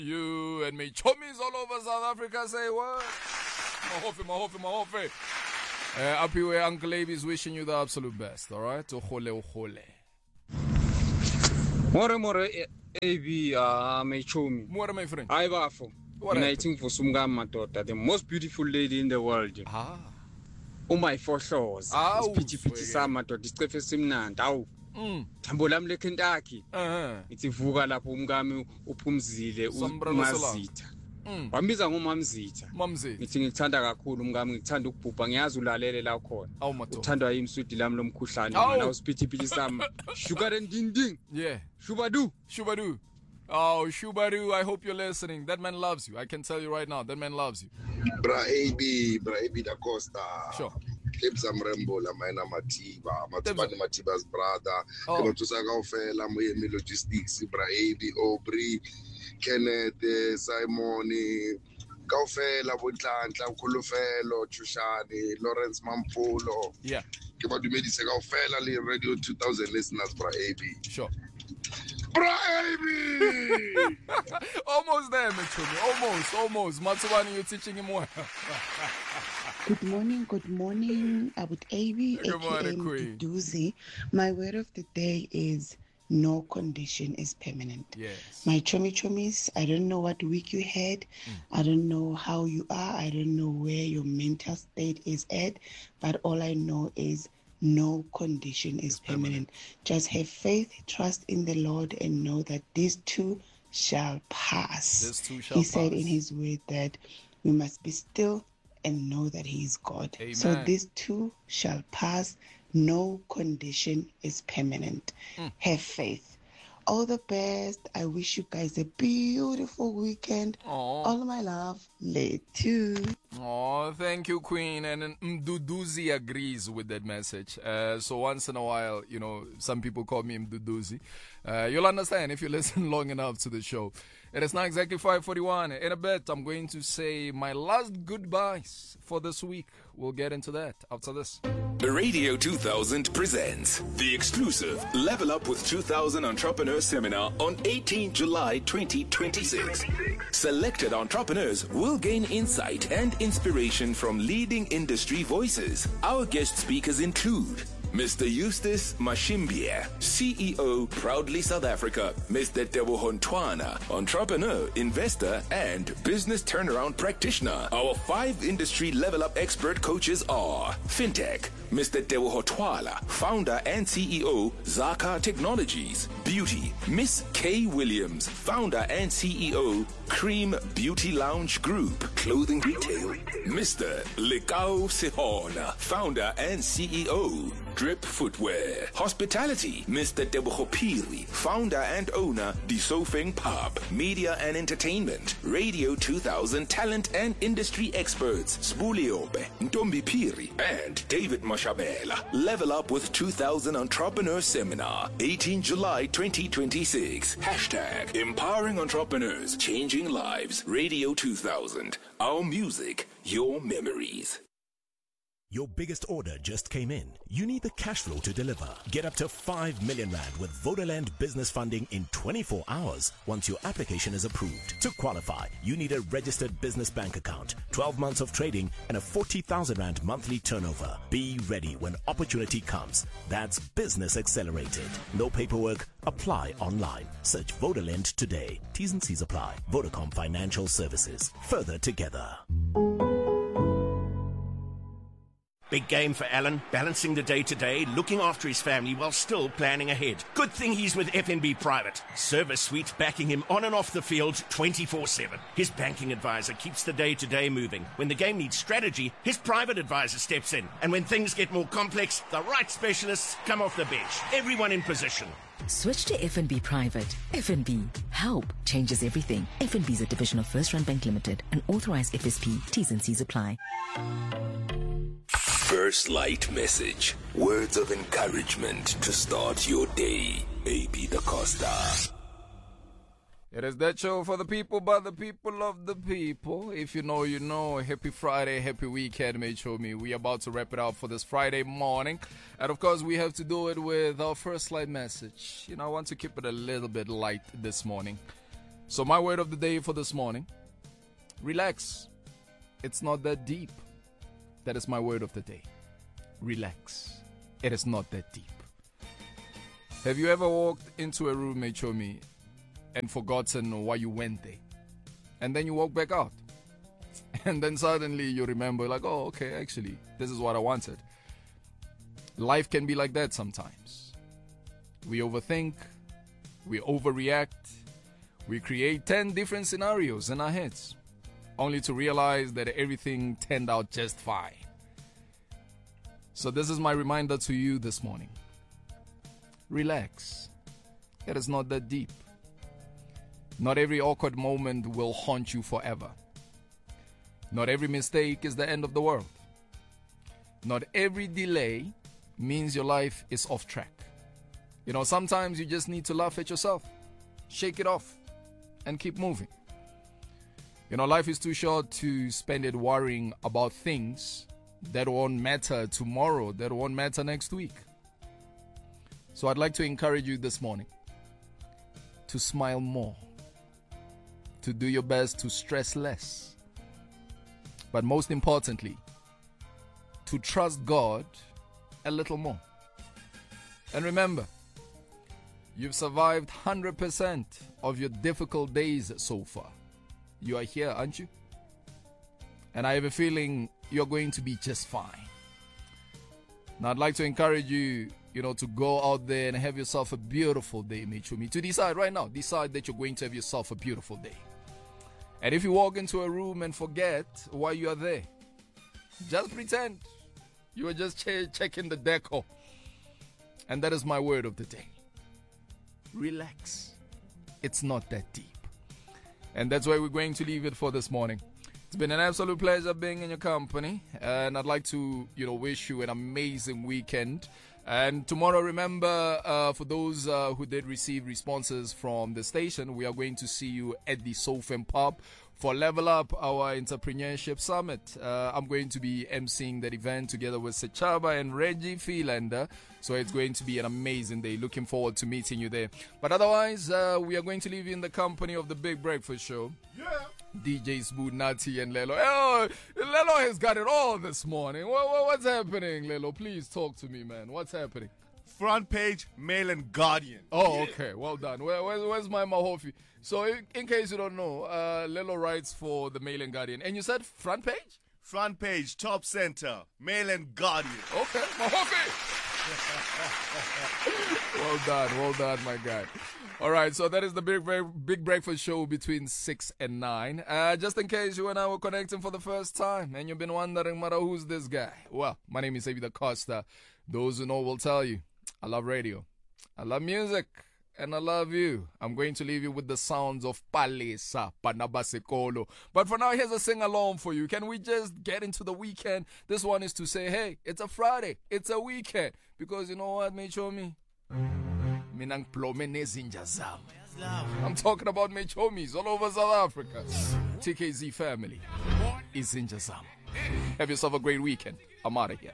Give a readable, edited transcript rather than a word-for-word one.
You and me, chummies all over South Africa, say what? Mahofe. Up here, Uncle Abe is wishing you the absolute best, all right? More, AB, my chum. More, my friend. I bafo. Uniting for Sumgama daughter, the most beautiful lady in the world. Oh, my four shores. Pity Sama, to discover Simnant. Oh, Tambolam le Kentucky. It's a Vugala Pumgami, Upumzile, Umazita. Wambiza ngumamzitha ngithi ngithanda kakhulu umngami ngithanda ukubhubha ngiyazi ulalele la khona uthandwa yimsudi lami lomkhuhlane mana usiphithiphithi sami sugar and ding yeah Shubadu oh Shubadu, I hope you're listening. That man loves you. I can tell you right now, that man loves you. Bra AB da Costa. Sure. Kebza Mrembo la maina Matiba ni Matiba's brother. Kema tusaka ufela Moyemi Logistics, Bra AB Aubrey, Kenneth, Simon, Kaufela Buntlantla, Kulufelo, Chushani, Lawrence Mampulo. Yeah. Kema dumedise Kaufela li Radio 2000 listeners, Bra AB. Sure. Bra AB! Almost there, Mitchumi. Almost. Matsubani, you're teaching him well. Good morning. Abut AB, aka Duduzi. My word of the day is no condition is permanent. Yes. My chummies, I don't know what week you had. I don't know how you are. I don't know where your mental state is at. But all I know is no condition is permanent. Just have faith, trust in the Lord, and know that these two shall pass. He said in his word that we must be still and know that he is God. Amen. So these two shall pass. No condition is permanent. Have faith. All the best. I wish you guys a beautiful weekend. All my love. Later. Oh, thank you, Queen. And Mduduzi agrees with that message. So once in a while, some people call me Mduduzi. You'll understand if you listen long enough to the show. It is now exactly 5:41. In a bit, I'm going to say my last goodbyes for this week. We'll get into that after this. Radio 2000 presents the exclusive Level Up with 2000 Entrepreneur Seminar on 18 July 2026. Selected entrepreneurs will gain insight and inspiration from leading industry voices. Our guest speakers include Mr. Eustace Mashimbia, CEO, Proudly South Africa. Mr. Teboho Ntwana, entrepreneur, investor, and business turnaround practitioner. Our 5 industry level up expert coaches are FinTech, Mr. Teboho Twala, founder and CEO, Zaka Technologies. Beauty, Miss Kay Williams, founder and CEO, Cream Beauty Lounge Group. Clothing retail, Mr. Lekao Sihona, founder and CEO, Drip Footwear. Hospitality, Mr. Teboho Piri, founder and owner, Disofeng Pub. Media and entertainment, Radio 2000 talent and industry experts, Spuliobe, Ntombi Piri, and David Mashabela. Level Up with 2000 Entrepreneur Seminar, 18 July 2026. Hashtag Empowering Entrepreneurs, Changing Lives. Radio 2000. Our music, your memories. Your biggest order just came in. You need the cash flow to deliver. Get up to 5 million rand with Vodaland business funding in 24 hours once your application is approved. To qualify, you need a registered business bank account, 12 months of trading, and a 40,000 rand monthly turnover. Be ready when opportunity comes. That's Business Accelerated. No paperwork. Apply online. Search Vodaland today. T's and C's apply. Vodacom Financial Services. Further together. Big game for Alan, balancing the day-to-day, looking after his family while still planning ahead. Good thing he's with FNB Private. Service suite backing him on and off the field 24/7. His banking advisor keeps the day-to-day moving. When the game needs strategy, his private advisor steps in. And when things get more complex, the right specialists come off the bench. Everyone in position. Switch to FNB Private. FNB. Help changes everything. FNB is a division of First Rand Bank Limited, an authorized FSP. T's and C's apply. First Light Message. Words of encouragement to start your day. AB Da Costa. It is that show for the people, by the people of the people. If you know, you know. Happy Friday, happy weekend, mate. Show me. We are about to wrap it up for this Friday morning. And of course, we have to do it with our First Light Message. I want to keep it a little bit light this morning. So my word of the day for this morning, relax. It's not that deep. That is my word of the day. Relax. It is not that deep. Have you ever walked into a room, Mechomi, and forgotten why you went there? And then you walk back out. And then suddenly you remember, like, oh, okay, actually, this is what I wanted. Life can be like that sometimes. We overthink, we overreact, we create 10 different scenarios in our heads, only to realize that everything turned out just fine. So this is my reminder to you this morning. Relax. It is not that deep. Not every awkward moment will haunt you forever. Not every mistake is the end of the world. Not every delay means your life is off track. You know, sometimes you just need to laugh at yourself, shake it off, and keep moving. You know, life is too short to spend it worrying about things that won't matter tomorrow, that won't matter next week. So I'd like to encourage you this morning to smile more, to do your best to stress less, but most importantly, to trust God a little more. And remember, you've survived 100% of your difficult days so far. You are here, aren't you? And I have a feeling you're going to be just fine. Now, I'd like to encourage you, to go out there and have yourself a beautiful day, Michumi. To decide right now, decide that you're going to have yourself a beautiful day. And if you walk into a room and forget why you are there, just pretend you were just checking the decor. And that is my word of the day. Relax. It's not that deep. And that's why we're going to leave it for this morning. It's been an absolute pleasure being in your company. And I'd like to, wish you an amazing weekend. And tomorrow, remember, for those who did receive responses from the station, we are going to see you at the Sofem Pub for Level Up, our Entrepreneurship Summit. I'm going to be emceeing that event together with Sechaba and Reggie Philander. So it's going to be an amazing day. Looking forward to meeting you there. But otherwise, we are going to leave you in the company of the Big Breakfast Show. Yeah. DJ Smooth, Nati, and Lelo. Oh, Lelo has got it all this morning. What's happening, Lelo? Please talk to me, man. What's happening? Front page, Mail and Guardian. Oh, okay. Well done. Where's my Mahofi? So, in case you don't know, Lelo writes for the Mail and Guardian. And you said front page? Front page, top center, Mail and Guardian. Okay, Mahofi. Well done, my guy. All right, so that is the big breakfast show between 6 and 9. Just in case you and I were connecting for the first time and you've been wondering, Mara, who's this guy? Well, my name is David Acosta. Those who know will tell you, I love radio, I love music, and I love you. I'm going to leave you with the sounds of Palesa, Panabasekolo. But for now, here's a sing-along for you. Can we just get into the weekend? This one is to say, hey, it's a Friday, it's a weekend. Because you know what, Mechomi? I'm talking about my homies all over South Africa. TKZ family is in Jazam. Have yourself a great weekend. I'm out of here.